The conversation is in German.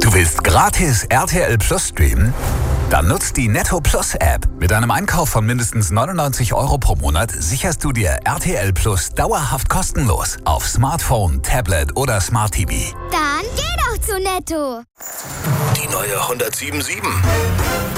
Du willst gratis RTL Plus streamen? Dann nutzt die Netto Plus App. Mit einem Einkauf von mindestens 99 € pro Monat sicherst du dir RTL Plus dauerhaft kostenlos auf Smartphone, Tablet oder Smart TV. Dann geh doch zu Netto. Die neue 107.7.